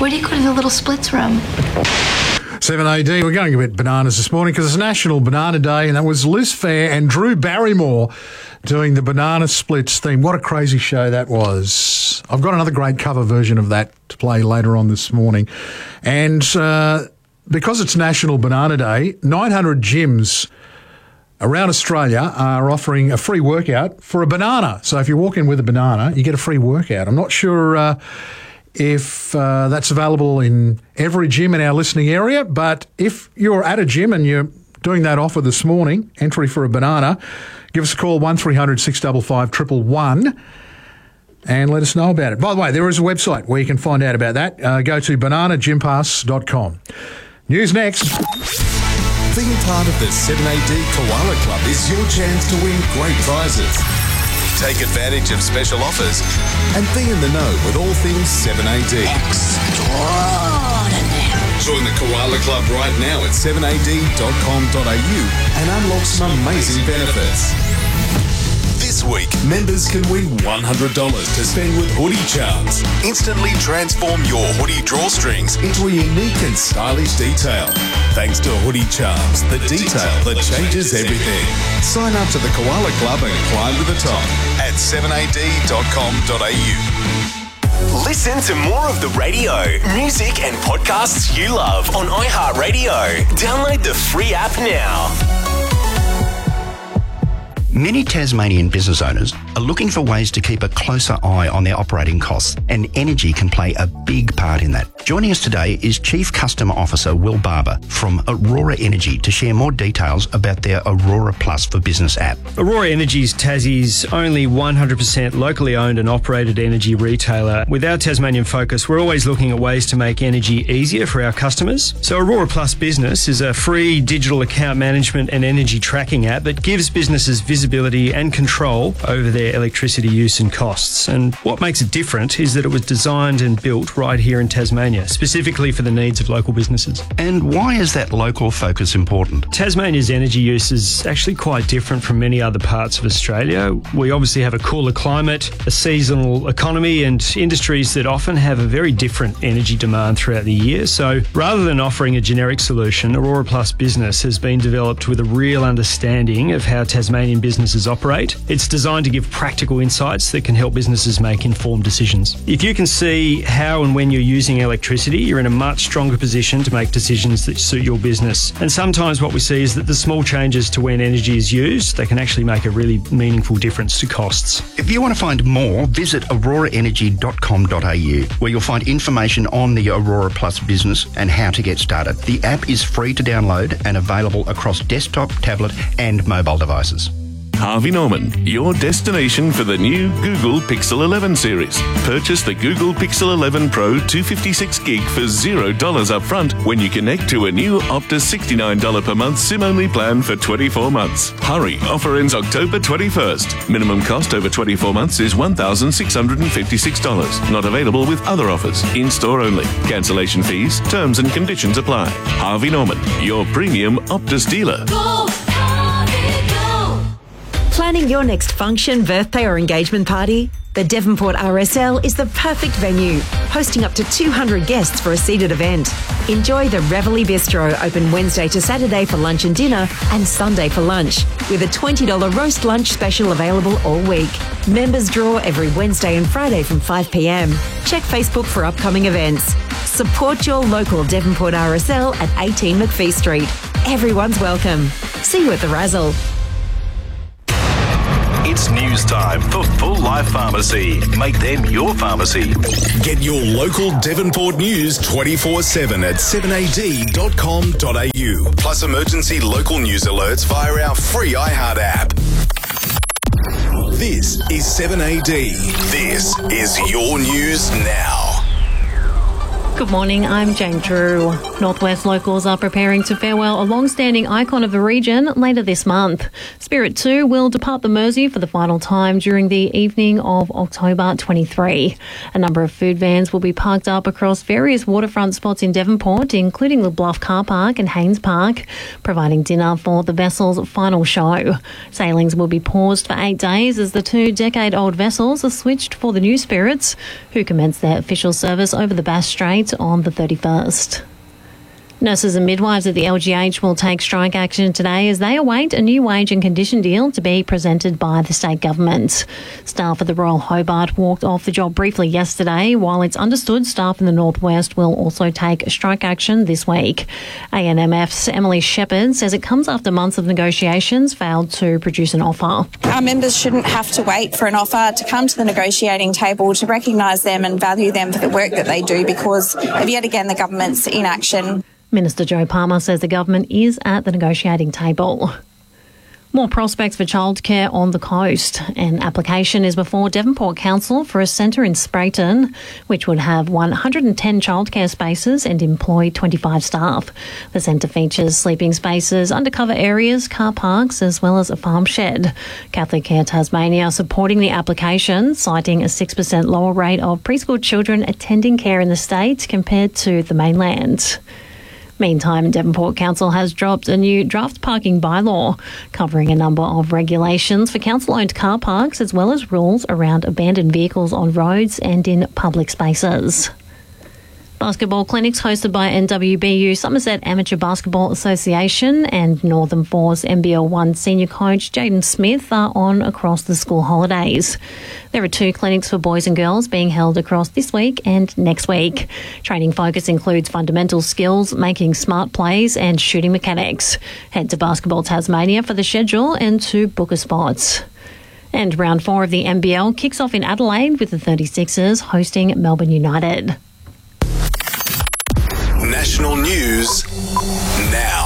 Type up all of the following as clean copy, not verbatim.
Where do you go to the little splits room? 7AD, we're going a bit bananas this morning because it's National Banana Day, and that was Liz Fair and Drew Barrymore doing the Banana Splits theme. What a crazy show that was. I've got another great cover version of that to play later on this morning. And because it's National Banana Day, 900 gyms around Australia are offering a free workout for a banana. So if you walk in with a banana, you get a free workout. I'm not sure if that's available in every gym in our listening area, but if you're at a gym and you're doing that offer this morning, entry for a banana, give us a call, 1300 655 111, and let us know about it. By the way, there is a website where you can find out about that. Go to bananagympass.com. News next. Being part of the 7AD Koala Club is your chance to win great prizes. Take advantage of special offers and be in the know with all things 7AD. Extraordinary. Join the Koala Club right now at 7ad.com.au and unlock some amazing benefits. This week, members can win $100 to spend with Hoodie Charms. Instantly transform your hoodie drawstrings into a unique and stylish detail. Thanks to Hoodie Charms, the detail that changes everything. Sign up to the Koala Club and climb to the top at 7ad.com.au. Listen to more of the radio, music and podcasts you love on iHeartRadio. Download the free app now. Many Tasmanian business owners are looking for ways to keep a closer eye on their operating costs, and energy can play a big part in that. Joining us today is Chief Customer Officer Will Barber from Aurora Energy to share more details about their Aurora Plus for Business app. Aurora Energy is Tassie's only 100% locally owned and operated energy retailer. With our Tasmanian focus, we're always looking at ways to make energy easier for our customers. So Aurora Plus Business is a free digital account management and energy tracking app that gives businesses visibility and control over their electricity use and costs. And what makes it different is that it was designed and built right here in Tasmania, specifically for the needs of local businesses. And why is that local focus important? Tasmania's energy use is actually quite different from many other parts of Australia. We obviously have a cooler climate, a seasonal economy, and industries that often have a very different energy demand throughout the year. So rather than offering a generic solution, Aurora Plus Business has been developed with a real understanding of how Tasmanian businesses operate. It's designed to give practical insights that can help businesses make informed decisions. If you can see how and when you're using electricity, you're in a much stronger position to make decisions that suit your business. And sometimes what we see is that the small changes to when energy is used, they can actually make a really meaningful difference to costs. If you want to find more, visit auroraenergy.com.au, where you'll find information on the Aurora Plus Business and how to get started. The app is free to download and available across desktop, tablet and mobile devices. Harvey Norman, your destination for the new Google Pixel 11 series. Purchase the Google Pixel 11 Pro 256 gig for $0 upfront when you connect to a new Optus $69 per month SIM-only plan for 24 months. Hurry, offer ends October 21st. Minimum cost over 24 months is $1,656. Not available with other offers. In-store only. Cancellation fees, terms and conditions apply. Harvey Norman, your premium Optus dealer. Go, Harvey, go. Planning your next function, birthday or engagement party? The Devonport RSL is the perfect venue, hosting up to 200 guests for a seated event. Enjoy the Reveille Bistro, open Wednesday to Saturday for lunch and dinner and Sunday for lunch, with a $20 roast lunch special available all week. Members draw every Wednesday and Friday from 5 p.m. Check Facebook for upcoming events. Support your local Devonport RSL at 18 McPhee Street. Everyone's welcome. See you at the Razzle. It's news time for Full Life Pharmacy. Make them your pharmacy. Get your local Devonport news 24/7 at 7ad.com.au. Plus emergency local news alerts via our free iHeart app. This is 7AD. This is your news now. Good morning, I'm Jane Drew. Northwest locals are preparing to farewell a long-standing icon of the region later this month. Spirit 2 will depart the Mersey for the final time during the evening of October 23. A number of food vans will be parked up across various waterfront spots in Devonport, including the Bluff Car Park and Haynes Park, providing dinner for the vessel's final show. Sailings will be paused for 8 days as the 2-decade-old vessels are switched for the new Spirits, who commence their official service over the Bass Strait date on the 31st. Nurses and midwives at the LGH will take strike action today as they await a new wage and condition deal to be presented by the state government. Staff at the Royal Hobart walked off the job briefly yesterday, while it's understood staff in the Northwest will also take strike action this week. ANMF's Emily Shepherd says it comes after months of negotiations failed to produce an offer. Our members shouldn't have to wait for an offer to come to the negotiating table to recognise them and value them for the work that they do because of yet again the government's inaction. Minister Joe Palmer says the government is at the negotiating table. More prospects for childcare on the coast. An application is before Devonport Council for a centre in Sprayton, which would have 110 childcare spaces and employ 25 staff. The centre features sleeping spaces, undercover areas, car parks, as well as a farm shed. Catholic Care Tasmania supporting the application, citing a 6% lower rate of preschool children attending care in the state compared to the mainland. Meantime, Devonport Council has dropped a new draft parking bylaw covering a number of regulations for council-owned car parks as well as rules around abandoned vehicles on roads and in public spaces. Basketball clinics hosted by NWBU, Somerset Amateur Basketball Association and Northern Force NBL1 senior coach Jaden Smith are on across the school holidays. There are 2 clinics for boys and girls being held across this week and next week. Training focus includes fundamental skills, making smart plays and shooting mechanics. Head to Basketball Tasmania for the schedule and to book a spot. And round 4 of the NBL kicks off in Adelaide with the 36ers hosting Melbourne United. National news now.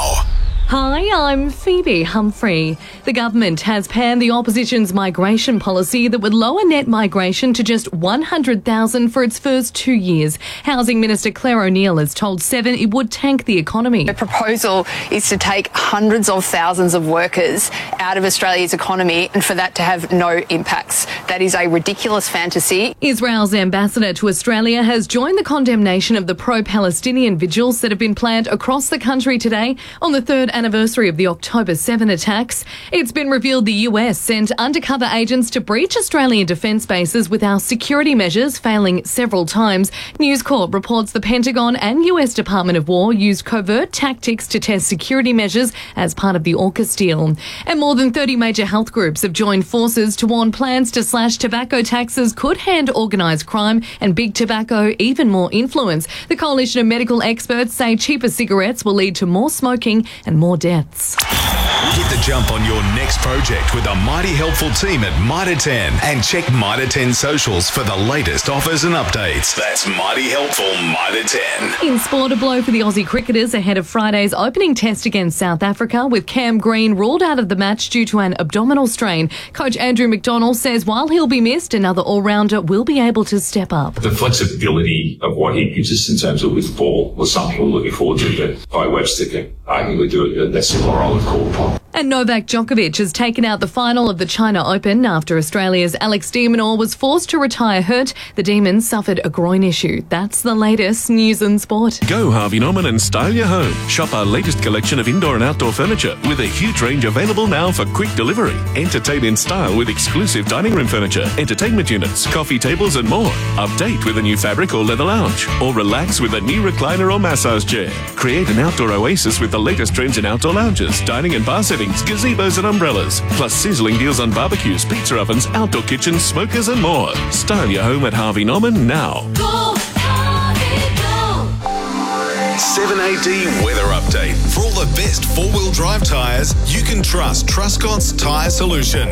Hi, I'm Phoebe Humphrey. The government has panned the opposition's migration policy that would lower net migration to just 100,000 for its first 2 years. Housing Minister Claire O'Neil has told Seven it would tank the economy. The proposal is to take hundreds of thousands of workers out of Australia's economy and for that to have no impacts. That is a ridiculous fantasy. Israel's ambassador to Australia has joined the condemnation of the pro-Palestinian vigils that have been planned across the country today on the third anniversary of the October 7 attacks. It's been revealed the US sent undercover agents to breach Australian defence bases with our security measures failing several times. News Corp reports the Pentagon and US Department of War used covert tactics to test security measures as part of the AUKUS deal. And more than 30 major health groups have joined forces to warn plans to slash tobacco taxes could hand organised crime and big tobacco even more influence. The coalition of medical experts say cheaper cigarettes will lead to more smoking and more deaths. Get the jump on your next project with a mighty helpful team at Mitre 10 and check Mitre 10 socials for the latest offers and updates. That's mighty helpful Mitre 10. In sport, a blow for the Aussie cricketers ahead of Friday's opening test against South Africa, with Cam Green ruled out of the match due to an abdominal strain. Coach Andrew McDonald says while he'll be missed, another all-rounder will be able to step up. The flexibility of what he gives us in terms of with ball was something we're looking forward to, but by Webster can arguably do it. That's a role of call upon. And Novak Djokovic has taken out the final of the China Open after Australia's Alex de Minaur was forced to retire hurt. The Demon suffered a groin issue. That's the latest news and sport. Go Harvey Norman and style your home. Shop our latest collection of indoor and outdoor furniture with a huge range available now for quick delivery. Entertain in style with exclusive dining room furniture, entertainment units, coffee tables and more. Update with a new fabric or leather lounge. Or relax with a new recliner or massage chair. Create an outdoor oasis with the latest trends in outdoor lounges, dining and bar settings, gazebos and umbrellas, plus sizzling deals on barbecues, pizza ovens, outdoor kitchens, smokers and more. Style your home at Harvey Norman now. Go, Harvey, go. 7AD weather update. For all the best four-wheel drive tyres, you can trust Truscott's Tyre Solution.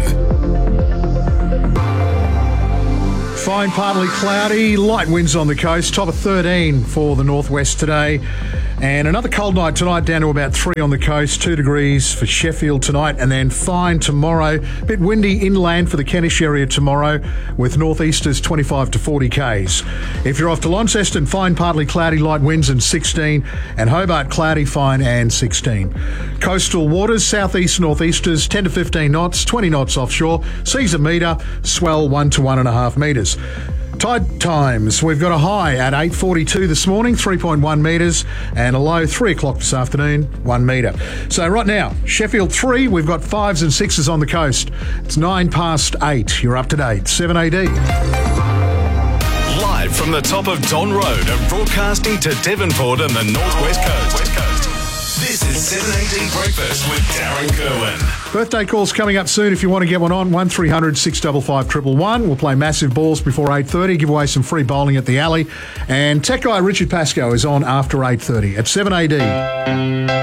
Fine, partly cloudy, light winds on the coast, top of 13 for the northwest today. And another cold night tonight, down to about 3 on the coast, 2 degrees for Sheffield tonight, and then fine tomorrow. A bit windy inland for the Kentish area tomorrow, with northeasters 25 to 40 k's. If you're off to Launceston, fine, partly cloudy, light winds and 16, and Hobart, cloudy, fine and 16. Coastal waters, southeast northeasters 10 to 15 knots, 20 knots offshore, seas a metre, swell 1 to 1.5 metres. Tide times, we've got a high at 8:42 this morning, 3.1 metres, and a low 3 o'clock this afternoon, 1 metre. So right now, Sheffield 3, we've got 5s and 6s on the coast. It's 9 past 8. You're up to date. 7AD. Live from the top of Don Road and broadcasting to Devonport and the Northwest Coast. This is 7AD Breakfast with Darren Kerwin. Birthday calls coming up soon if you want to get one on. 1300 655 111. We'll play massive balls before 8:30, give away some free bowling at the Alley. And tech guy Richard Pascoe is on after 8:30 at 7AD.